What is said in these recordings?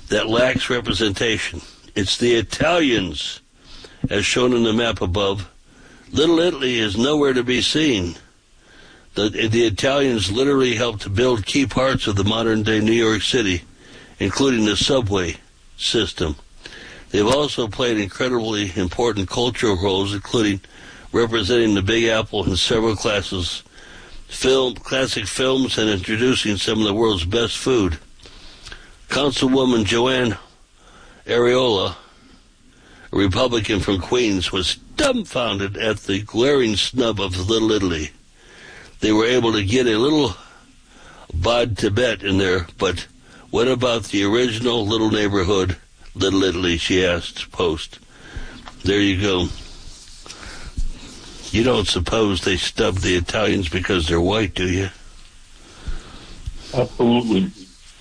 that lacks representation. It's the Italians, as shown in the map above. Little Italy is nowhere to be seen. The Italians literally helped build key parts of the modern-day New York City, including the subway system. They've also played incredibly important cultural roles, including representing the Big Apple in several classic films, and introducing some of the world's best food. Councilwoman Joanne Ariola, a Republican from Queens, was dumbfounded at the glaring snub of Little Italy. They were able to get a little Bod Tibet in there, but what about the original little neighborhood, Little Italy, she asked Post. There you go. You don't suppose they stubbed the Italians because they're white, do you? Absolutely.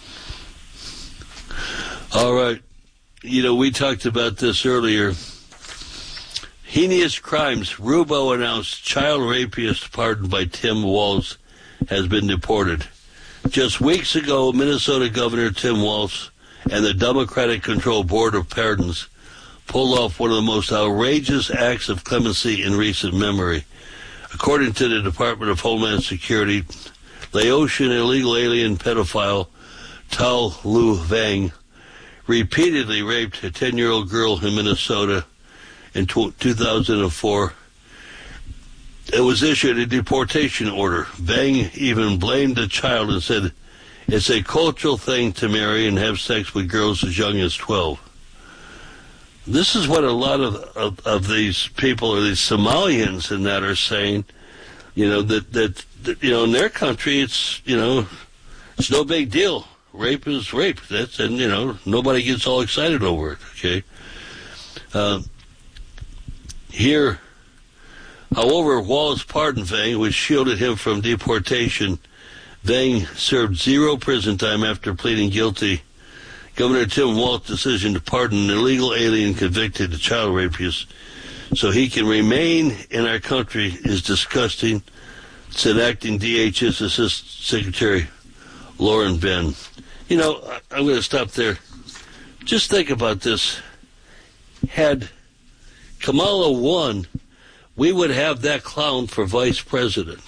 All right. You know, we talked about this earlier. Heinous crimes. Rubo announced child rapist pardoned by Tim Walz has been deported. Just weeks ago, Minnesota Governor Tim Walz and the Democratic-controlled Board of Pardons pulled off one of the most outrageous acts of clemency in recent memory. According to the Department of Homeland Security, Laotian illegal alien pedophile Tao Lu Vang repeatedly raped a 10-year-old girl in Minnesota in 2004. It was issued a deportation order. Vang even blamed the child and said it's a cultural thing to marry and have sex with girls as young as 12. This is what a lot of these people, or these Somalians and that, are saying, that in their country it's it's no big deal. Rape is rape. Nobody gets all excited over it. Okay. Here, however, Walz pardoned Vang, which shielded him from deportation. Vang served 0 prison time after pleading guilty. Governor Tim Walz's decision to pardon an illegal alien convicted of child rapist so he can remain in our country is disgusting, said acting DHS Assistant Secretary Lauren Benn. I'm going to stop there. Just think about this. Had Kamala won, we would have that clown for vice president.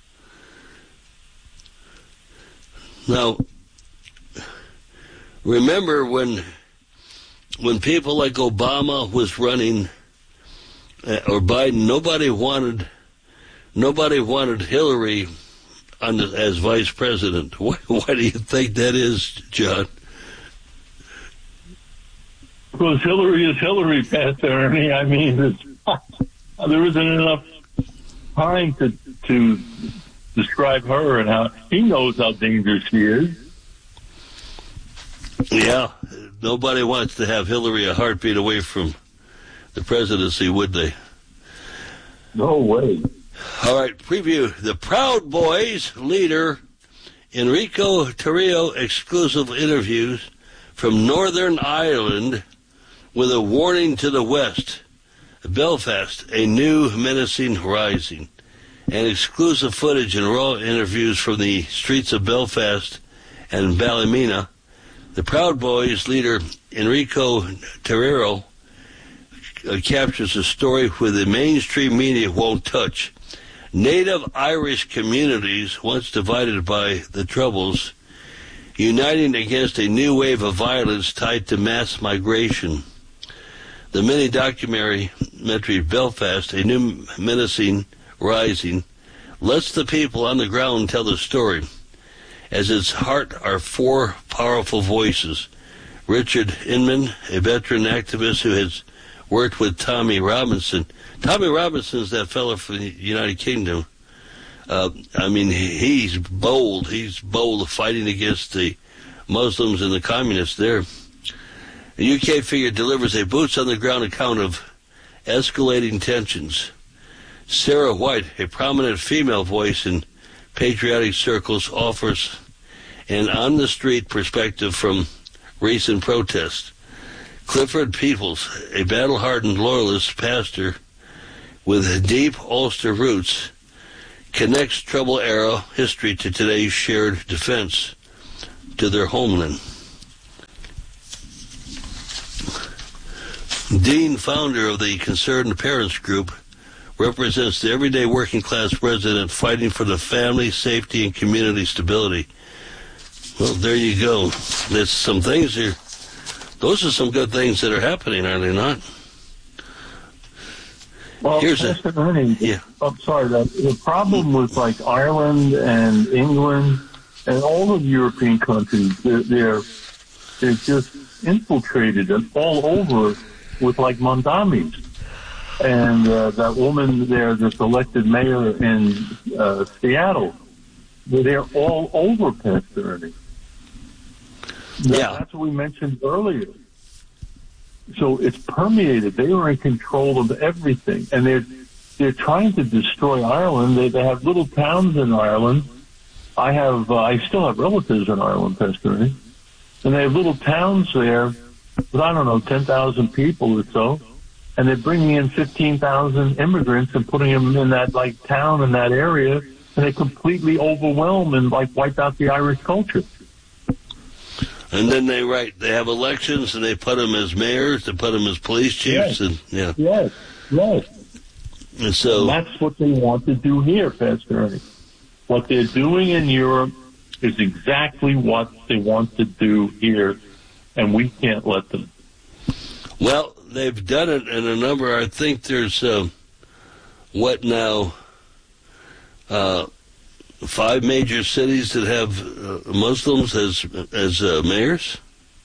Now, remember when people like Obama was running, or Biden, nobody wanted Hillary as vice president. Why do you think that is, John? Because Hillary is Hillary, Pastor Ernie. I mean, there isn't enough time to describe her, and how he knows how dangerous she is. Yeah, nobody wants to have Hillary a heartbeat away from the presidency, would they? No way. All right, preview. The Proud Boys leader Enrico Tarrio exclusive interviews from Northern Ireland with a warning to the West. Belfast, a new menacing rising. And exclusive footage and raw interviews from the streets of Belfast and Ballymena. The Proud Boys leader Enrico Tarrio captures a story where the mainstream media won't touch. Native Irish communities, once divided by the Troubles, uniting against a new wave of violence tied to mass migration. The mini-documentary Belfast, a new menacing rising, lets the people on the ground tell the story. As its heart are 4 powerful voices. Richard Inman, a veteran activist who has worked with Tommy Robinson. Tommy Robinson's that fellow from the United Kingdom. He's bold. He's bold fighting against the Muslims and the communists there. A UK figure delivers a boots-on-the-ground account of escalating tensions. Sarah White, a prominent female voice in patriotic circles, offers an on-the-street perspective from recent protests. Clifford Peoples, a battle-hardened loyalist pastor with deep Ulster roots, connects Trouble-era history to today's shared defense to their homeland. Dean, founder of the Concerned Parents Group, represents the everyday working class resident fighting for the family, safety, and community stability. Well, there you go. There's some things here. Those are some good things that are happening, are they not? Well, Ernie, yeah. I'm sorry. The problem with like Ireland and England and all of the European countries, they're just infiltrated and all over with like Mondamis. And that woman there, this elected mayor in Seattle, they're all over Pastor Ernie. Yeah. That's what we mentioned earlier. So it's permeated. They are in control of everything. And they're trying to destroy Ireland. They have little towns in Ireland. I still have relatives in Ireland, Pastor Ernie. And they have little towns there with, I don't know, 10,000 people or so. And they're bringing in 15,000 immigrants and putting them in that like town in that area, and they completely overwhelm and like wipe out the Irish culture. And then they have elections and they put them as mayors, they put them as police chiefs, Yes. And so that's what they want to do here, Pastor Ernie. What they're doing in Europe is exactly what they want to do here, and we can't let them. Well, they've done it in a number. I think there's 5 major cities that have Muslims as mayors.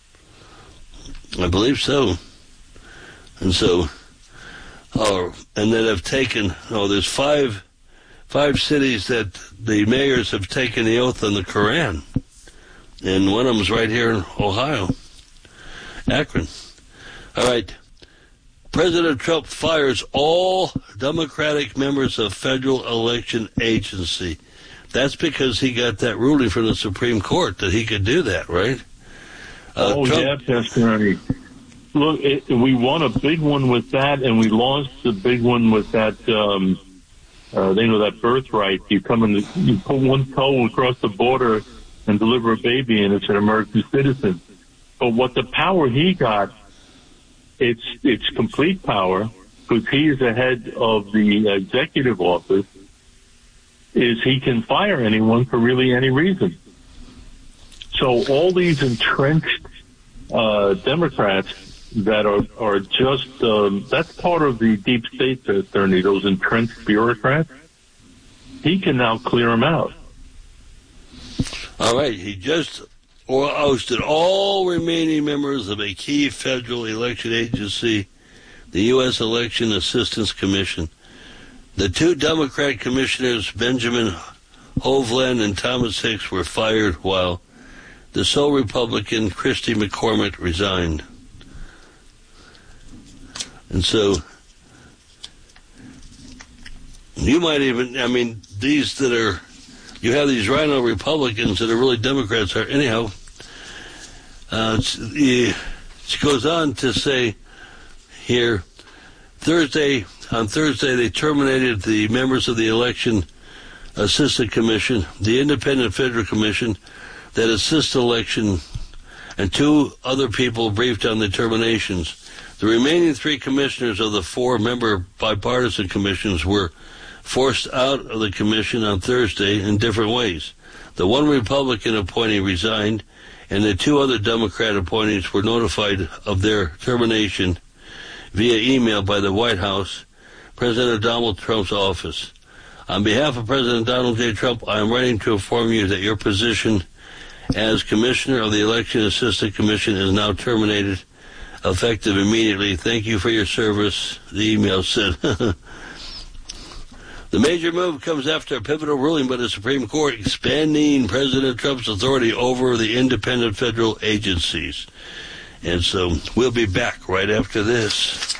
I believe so. And so, and then have taken. There's five cities that the mayors have taken the oath on the Quran, and one of them's right here in Ohio, Akron. All right. President Trump fires all Democratic members of Federal Election Agency. That's because he got that ruling from the Supreme Court that he could do that, right? Trump, yeah, Pastor Ernie. Look, we won a big one with that, and we lost a big one with that. That birthright. You put one toe across the border and deliver a baby, and it's an American citizen. But what the power he got, it's complete power, because he is the head of the executive office, is he can fire anyone for really any reason. So all these entrenched Democrats that are just, that's part of the deep state, Ernie, those entrenched bureaucrats, he can now clear them out. All right, he just ousted all remaining members of a key federal election agency, the U.S. Election Assistance Commission. The 2 Democrat commissioners, Benjamin Hovland and Thomas Hicks, were fired, while the sole Republican, Christy McCormick, resigned. And so, you might even, these that are, you have these rhino Republicans that are really Democrats. Anyhow, it goes on to say here, on Thursday, they terminated the members of the Election Assistance Commission, the Independent Federal Commission that assists election, and 2 other people briefed on the terminations. The remaining 3 commissioners of the 4-member bipartisan commissions were forced out of the commission on Thursday in different ways. The 1 Republican appointee resigned, and the 2 other Democrat appointees were notified of their termination via email by the White House, President Donald Trump's office. On behalf of President Donald J. Trump, I am writing to inform you that your position as Commissioner of the Election Assistance Commission is now terminated, effective immediately. Thank you for your service, the email said. The major move comes after a pivotal ruling by the Supreme Court expanding President Trump's authority over the independent federal agencies. And so we'll be back right after this.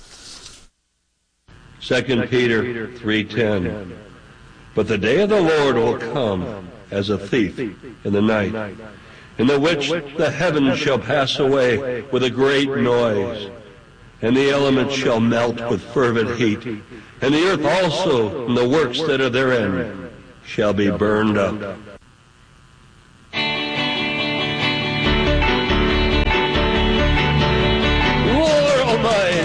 2 Peter 3:10. But the day of the Lord will come as a thief in the night, in the which the heavens shall pass away with a great noise, and the elements shall melt with fervent heat, and the earth also and the works that are therein shall be burned up. Lord Almighty,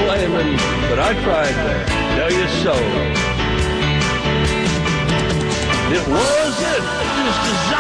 blaming, but I tried to tell you so. It wasn't just desire.